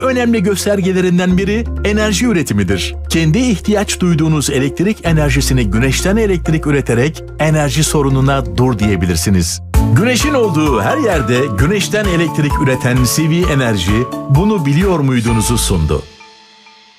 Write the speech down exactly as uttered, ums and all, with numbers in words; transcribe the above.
önemli göstergelerinden biri enerji üretimidir. Kendi ihtiyaç duyduğunuz elektrik enerjisini güneşten elektrik üreterek enerji sorununa dur diyebilirsiniz. Güneşin olduğu her yerde güneşten elektrik üreten C V Enerji bunu biliyor muydunuzu sundu.